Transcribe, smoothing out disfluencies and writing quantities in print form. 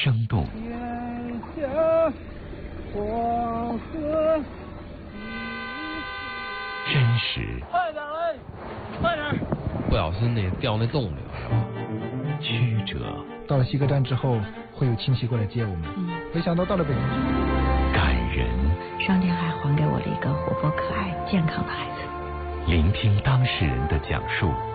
生动。 天下黄河真实。 快点嘞，快点！ 不小心掉那洞里了，是吧？ 曲折。 到了西客站之后，会有亲戚过来接我们。没想到到了北京之后， 感人。 上天还还给我了一个活泼可爱、健康的孩子。 聆听当事人的讲述。